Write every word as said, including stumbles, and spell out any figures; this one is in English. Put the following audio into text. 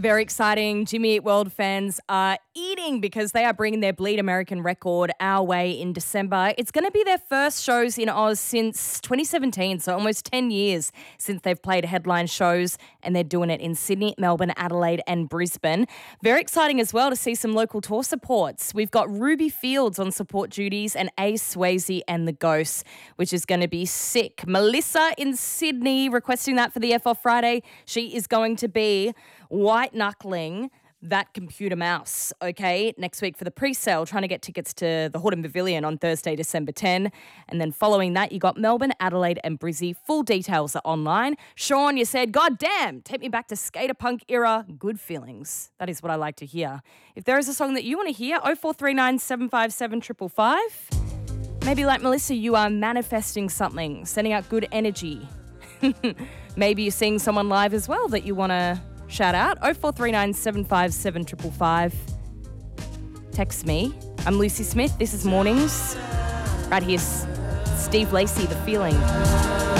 Very exciting. Jimmy Eat World fans are eating because they are bringing their Bleed American record our way in December. It's going to be their first shows in Oz since twenty seventeen, so almost ten years since they've played headline shows, and they're doing it in Sydney, Melbourne, Adelaide and Brisbane. Very exciting as well to see some local tour supports. We've got Ruby Fields on support duties and Ace Swayze and the Ghosts, which is going to be sick. Melissa in Sydney requesting that for the F Off Friday. She is going to be white knuckling that computer mouse, okay, next week for the pre-sale, trying to get tickets to the Horton Pavilion on Thursday, December tenth. And then following that, you got Melbourne, Adelaide and Brizzy. Full details are online. Sean, you said, God damn, take me back to skater punk era. Good feelings. That is what I like to hear. If there is a song that you want to hear, oh four three nine, seven five seven, five five five. Maybe like Melissa, you are manifesting something, sending out good energy. Maybe you're seeing someone live as well that you want to shout out. oh four three nine, seven five seven, five five five. Text me. I'm Lucy Smith. This is Mornings. Right here, Steve Lacey, The Feeling.